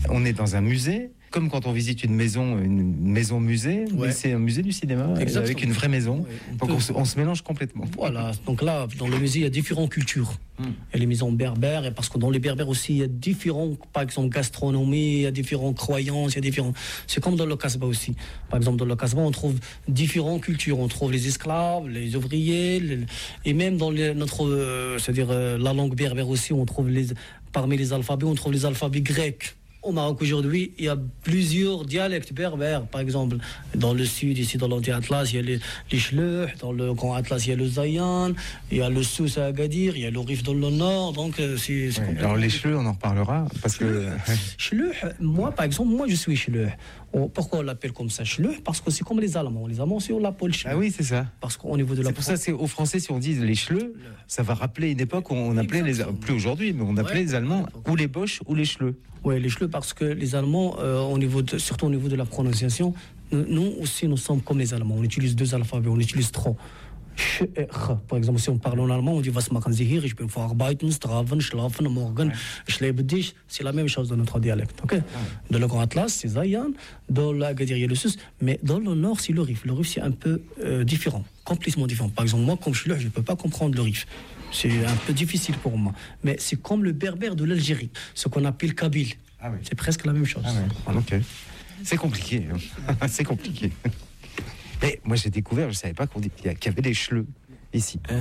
On est dans un musée, comme quand on visite une maison musée, mais c'est un musée du cinéma, avec une vraie maison. Donc on se mélange complètement. Voilà, donc là, dans le musée, il y a différentes cultures. Il y a les maisons berbères, et parce que dans les berbères aussi, il y a différentes, par exemple, gastronomie, il y a différentes croyances, c'est comme dans le Casbah aussi. Par exemple, dans le Casbah, on trouve différentes cultures. On trouve les esclaves, les ouvriers, et même dans c'est-à-dire la langue berbère aussi, on trouve parmi les alphabets, on trouve les alphabets grecs. Au Maroc aujourd'hui, il y a plusieurs dialectes berbères. Par exemple, dans le sud, ici dans l'Anti-Atlas, il y a les Chleuh. Dans le Grand Atlas, il y a le Zayan. Il y a le Souss à Agadir. Il y a le Rif dans le nord. Donc, c'est alors les Chleuh, on en reparlera. Parce que Chleuh, moi, par exemple, je suis Chleuh. Pourquoi on l'appelle comme ça Chleuh? Parce que c'est comme les Allemands. Les Allemands, c'est on l'appelle Chleuh. Ah oui, c'est ça. Parce qu'au niveau de la. C'est pour ça, c'est aux Français, si on dit les Chleuh, ça va rappeler une époque où on appelait plus aujourd'hui, mais on appelait les Allemands ou les Boches ou les Chleuh. Oui, les Chleuh, parce que les Allemands, surtout au niveau de la prononciation, nous aussi, nous sommes comme les Allemands. On utilise 2 alphabets, on utilise 3. Par exemple, si on parle en allemand, on dit was machen Sie hier? Ich bin verarbeiten, strafen, schlafen, morgen, ich lebe dich. C'est la même chose dans notre dialecte. Okay? Dans le Grand Atlas, c'est Zayan. Dans l'Agadir, il y a le Souss. Mais dans le nord, c'est le Rif. Le Rif, c'est un peu différent, complètement différent. Par exemple, moi, comme je suis là, je ne peux pas comprendre le Rif. C'est un peu difficile pour moi. Mais c'est comme le berbère de l'Algérie, ce qu'on appelle Kabyle. Ah oui. C'est presque la même chose. Ah oui. Ok. C'est compliqué. C'est compliqué. Mais moi, j'ai découvert, je ne savais pas qu'il y avait des Chleuh ici.